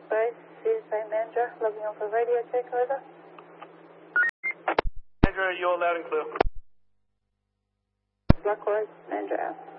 Base, CSA manager, logging on for radio check, over. Andrew, you're loud and clear. Likewise, manager out.